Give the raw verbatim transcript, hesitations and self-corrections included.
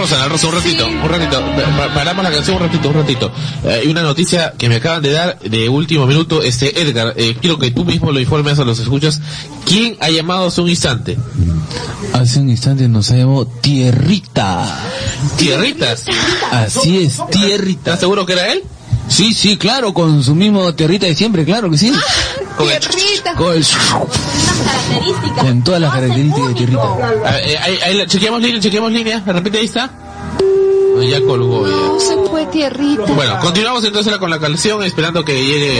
Rosa, Ana Rosa, un ratito, Sí. un ratito. Pa- paramos la canción un ratito, un ratito. Eh, Hay una noticia que me acaban de dar de último minuto. Este, Edgar, eh, quiero que tú mismo lo informes a los escuchas. ¿Quién ha llamado hace un instante? Hace un instante nos ha llamado Tierrita. ¿Tierritas? Así es, Tierrita. ¿Estás seguro que era él? Sí, sí, claro, con su mismo Tierrita de siempre, claro que sí. Con el- Tierrita. Con, el, Características. con todas las características de Tierrita. Ah, eh, ahí, ahí la- chequeamos línea, chequeamos línea. De repente ahí está. Ah, ya colgó ya. No se fue Tierrita. Bueno, continuamos entonces con la canción esperando que llegue